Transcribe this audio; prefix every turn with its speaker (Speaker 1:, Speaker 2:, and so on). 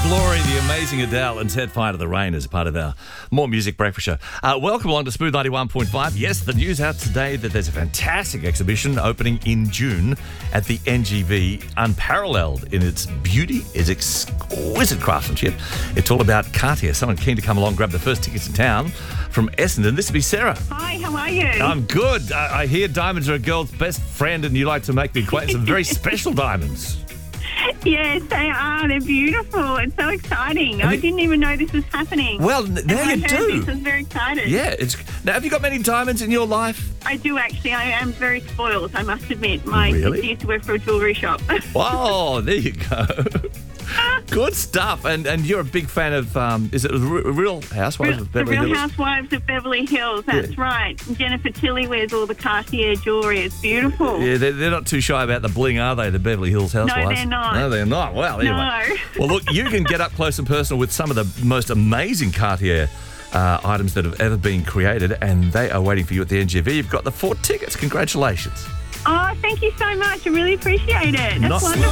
Speaker 1: Glory, the amazing Adele, and Set Fire to the Rain as part of our More Music Breakfast show. Welcome along to Smooth 91.5. Yes, the news out today that there's a fantastic exhibition opening in June at the NGV, unparalleled in its beauty, its exquisite craftsmanship. It's all about Cartier. Someone keen to come along, grab the first tickets in town from Essendon. This will be Sarah.
Speaker 2: Hi, how are you?
Speaker 1: I'm good. I hear diamonds are a girl's best friend and you like to make the acquaintance of very special diamonds.
Speaker 2: Yes, they are. They're beautiful. It's so exciting. I didn't even know this was happening.
Speaker 1: Well, now you do.
Speaker 2: I was very excited.
Speaker 1: Yeah. Now, have you got many diamonds in your life?
Speaker 2: I do, actually. I am very spoiled, I must admit. My
Speaker 1: Really?
Speaker 2: sister used to work for a jewellery shop.
Speaker 1: Oh, there you go. Good stuff. And you're a big fan of, is it Real Housewives of
Speaker 2: The
Speaker 1: Beverly
Speaker 2: Real
Speaker 1: Hills?
Speaker 2: Housewives of Beverly Hills, that's right. Jennifer Tilly wears all the Cartier jewellery. It's beautiful.
Speaker 1: Yeah, they're not too shy about the bling, are they, the Beverly Hills Housewives?
Speaker 2: No, they're not.
Speaker 1: No, they're not. Well, anyway.
Speaker 2: No.
Speaker 1: Well, look, you can get up close and personal with some of the most amazing Cartier items that have ever been created, and they are waiting for you at the NGV. You've got the 4 tickets. Congratulations.
Speaker 2: Oh, thank you so much. I really appreciate it. That's wonderful.